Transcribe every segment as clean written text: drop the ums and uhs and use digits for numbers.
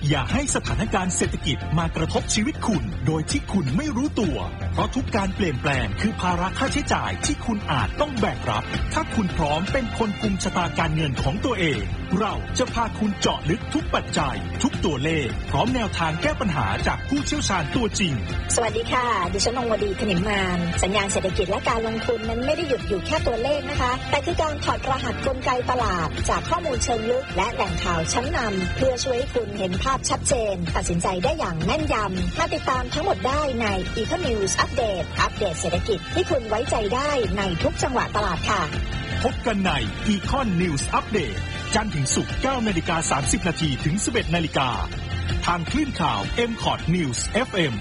อย่าให้สถานการณ์เศรษฐกิจมากระทบชีวิตคุณโดยที่คุณไม่รู้ตัวเพราะทุกการเปลี่ยนแปลงคือภาระค่าใช้จ่ายที่คุณอาจต้องแบกรับถ้าคุณพร้อมเป็นคนกุมชะตาการเงินของตัวเองเราจะพาคุณเจาะลึกทุกปัจจัยทุกตัวเลขพร้อมแนวทางแก้ปัญหาจากผู้เชี่ยวชาญตัวจริงสวัสดีค่ะดิฉันนงวดีถนิมมานสัญญาณเศรษฐกิจและการลงทุนนั้นไม่ได้หยุดอยู่แค่ตัวเลขนะคะแต่คือการถอดรหัสกลไกตลาดจากข้อมูลเชิงลึกและแหล่งข่าวชั้นนำเพื่อช่วยให้คุณเห็นภาพชัดเจนตัดสินใจได้อย่างแม่นยำมาติดตามทั้งหมดได้ใน Econews อัปเดตเศรษฐกิจที่คุณไว้ใจได้ในทุกจังหวะตลาดค่ะพบกันใน Econews Update จันทร์ถึงศุกร์ 9:30 นถึง 11:00 นทางคลื่นข่าว MCOT News FM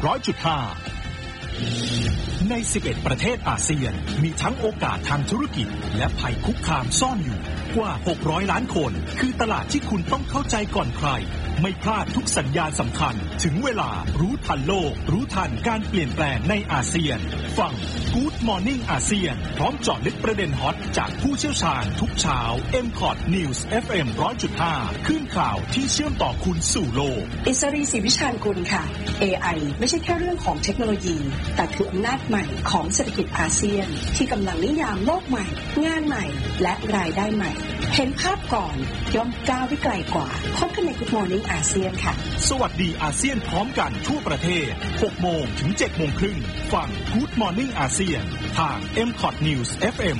100.5 ใน 11 ประเทศอาเซียนมีทั้งโอกาสทางธุรกิจและภัยคุกคามซ่อนอยู่กว่า600ล้านคนคือตลาดที่คุณต้องเข้าใจก่อนใครไม่พลาดทุกสัญญาณสำคัญถึงเวลารู้ทันโลกรู้ทันการเปลี่ยนแปลงในอาเซียนฟัง Good Morning อาเซียนพร้อมเจาะลึกประเด็นฮอตจากผู้เชี่ยวชาญทุกเช้า MCOT News FM 100.5 คลื่นข่าวที่เชื่อมต่อคุณสู่โลกอิสรีศรีวิชาญกุลค่ะ AI ไม่ใช่แค่เรื่องของเทคโนโลยีแต่คืออำนาจใหม่ของเศรษฐกิจอาเซียนที่กำลังนิยามโลกใหม่งานใหม่และรายได้ใหม่เห็นภาพก่อนย่อมก้าวได้ไกลกว่าพบกันใน Good Morning อาเซียนค่ะสวัสดีอาเซียนพร้อมกันทั่วประเทศ 6 โมงถึง 7 โมงครึ่งฟัง Good Morning อาเซียนทาง MCOT News FM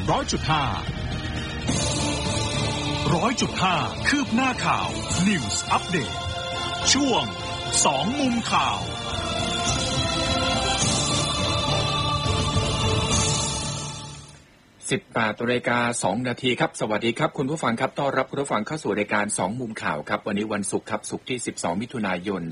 100.5 คืบหน้าข่าว News Update ช่วง2มุมข่าว 18:02 น.ครับสวัสดีครับคุณผู้ฟังครับต้อนรับคุณผู้ฟังเข้าสู่รายการ2มุมข่าวครับวันนี้วันศุกร์ครับศุกร์ที่12มิถุนายน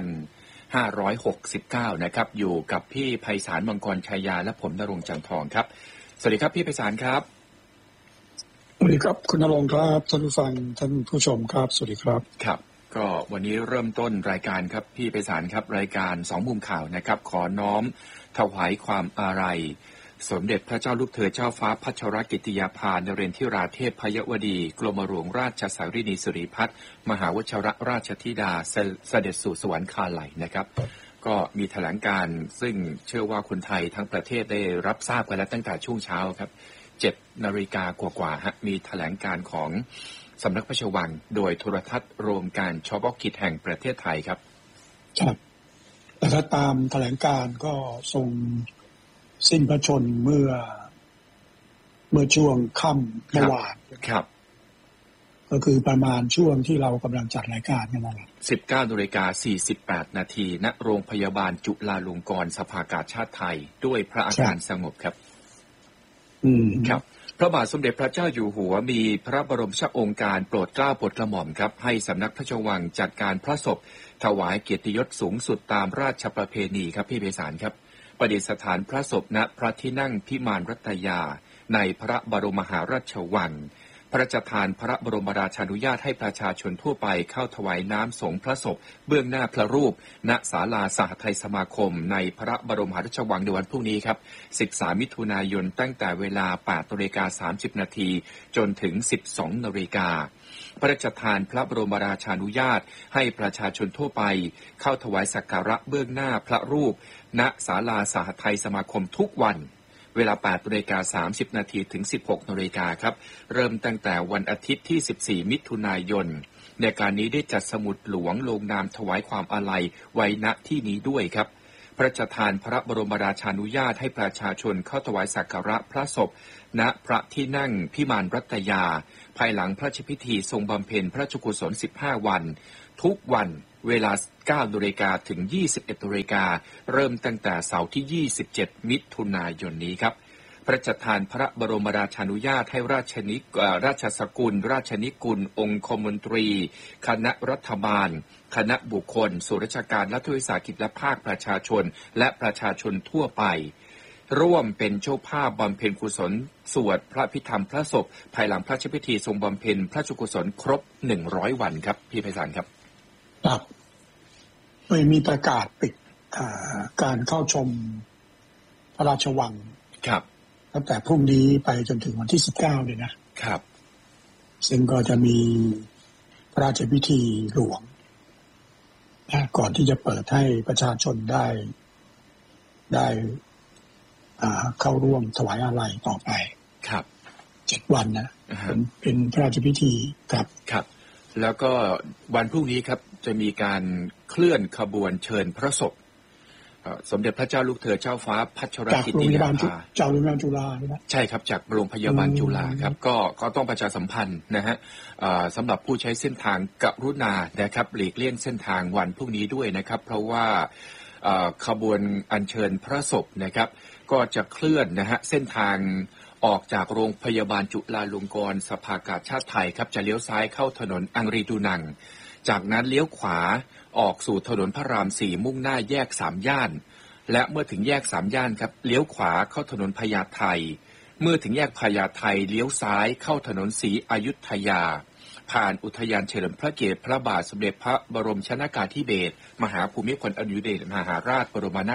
2569นะครับอยู่กับพี่ไพศาลมังกรชัยยาและผมณรงค์จันทร์ทองครับสวัสดีครับพี่ไพศาลครับสวัสดีครับคุณณรงค์ครับท่านผู้ฟังท่านผู้ชมครับสวัสดีครับครับก็วันนี้เริ่มต้นรายการครับพี่ไพศาลครับรายการ2มุมข่าวนะครับขอน้อมถวายความอาลัยสมเด็จพระเจ้าลูกเธอเจ้าฟ้าพัชรกิติยาภานเรนทิราเทพพยวดีกรมหลวงราชสารินีสิริพัฒน์มหาวชิรราชธิดาเสด็จสู่สวรรคาลัยนะครับก็มีแถลงการซึ่งเชื่อว่าคนไทยทั้งประเทศได้รับทราบกันแล้วตั้งแต่ช่วงเช้าครับ 7 นาฬิกากว่าๆมีแถลงการของสำนักพระราชวังโดยโทรทัศน์รวมการเฉพาะกิจแห่งประเทศไทยครับครับแต่ถ้าตามแถลงการก็ทรงสิ้นพระชนม์เมื่อช่วงค่ำเมื่อวานครับก็คือประมาณช่วงที่เรากำลังจัดรายการกันนั่นแหละ 19:48 น.ณโรงพยาบาลจุฬาลงกรณ์สภากาชาดไทยด้วยพระอาการสงบครับครับพระบาทสมเด็จพระเจ้าอยู่หัวมีพระบรมราชโองการโปรดเกล้าโปรดกระหม่อมครับให้สำนักพระราชวังจัดการพระศพถวายเกียรติยศสูงสุดตามราชประเพณีครับพี่ไพศาลครับประดิษฐานพระศพณพระที่นั่งพิมานรัตยาในพระบรมมหาราชวังพระราชทานพระบรมราชานุญาตให้ประชาชนทั่วไปเข้าถวายน้ำสงฆ์พระศพเบื้องหน้าพระรูปณศาลาสหทัยสมาคมในพระบรมมหาราชวังในวันพรุ่งนี้ครับ13มิถุนายนตั้งแต่เวลา 8:30 น.จนถึง 12:00 น.พระราชทานพระบรมราชานุญาตให้ประชาชนทั่วไปเข้าถวายสักการะเบื้องหน้าพระรูปณศาลาสหทัยสมาคมทุกวันเวลา 8:30 น.ถึง 16:00 น.ครับเริ่มตั้งแต่วันอาทิตย์ที่ 14 มิถุนายนในการนี้ได้จัดสมุดหลวงลงนามถวายความอาลัยไว้ณที่นี้ด้วยครับพระราชทานพระบรมราชานุญาตให้ประชาชนเข้าถวายสักการะพระศพณพระที่นั่งพิมานรัตยาภายหลังพระราชพิธีทรงบำเพ็ญพระราชกุศล15 วันทุกวันเวลา 9:00 น.ถึง 21:00 น.เริ่มตั้งแต่เสาร์ที่ 27 มิถุนายนนี้ครับพระราชทานพระบรมราชานุญาตให้ราชสกุลราชนิกุลองคมนตรีคณะรัฐบาลคณะบุคคลส่วนราชการรัฐวิสาหกิจและภาคประชาชนและประชาชนทั่วไปร่วมเป็นเจ้าภาพบำเพ็ญกุศลสวดพระพิธรรมพระศพภายหลังพระราชพิธีทรงบำเพ็ญพระราชกุศลครบ100 วันครับพี่ไพศาลครับครับไม่มีประกาศปิดการเข้าชมพระราชวังครับตั้งแต่พรุ่งนี้ไปจนถึงวันที่19เลยนะครับซึ่งก็จะมีพระราชพิธีหลวงก่อนที่จะเปิดให้ประชาชนได้เข้าร่วมถวายอาลัยต่อไปครับ 7 วันนะเป็นพระราชพิธีครับครับแล้วก็วันพรุ่งนี้ครับจะมีการเคลื่อนขบวนเชิญพระศพสมเด็จพระเจ้าลูกเธอเจ้าฟ้าพัชรกิติยาภาจากโรงพยาบาลจุฬาใช่ครับจากโรงพยาบาลจุฬาครับก็ต้องประชาสัมพันธ์นะฮะสำหรับผู้ใช้เส้นทางกรุณานะครับหลีกเลี่ยงเส้นทางวันพรุ่งนี้ด้วยนะครับเพราะว่าขบวนอัญเชิญพระศพนะครับก็จะเคลื่อนนะฮะเส้นทางออกจากโรงพยาบาลจุฬาลงกรณ์สภากาชาดไทยครับจะเลี้ยวซ้ายเข้าถนนอังรีดูนังจากนั้นเลี้ยวขวาออกสู่ถนนพระราม4มุ่งหน้าแยก3ย่านและเมื่อถึงแยก3ย่านครับเลี้ยวขวาเข้าถนนพญาไทเมื่อถึงแยกพญาไทเลี้ยวซ้ายเข้าถนนศรีอยุธยาผ่านอุทยานเฉลิมพระเกียรติพระบาทสมเด็จพระบรมชนกาธิเบศรมหาภูมิพลอดุลยเดชมหาราชบรมนาถ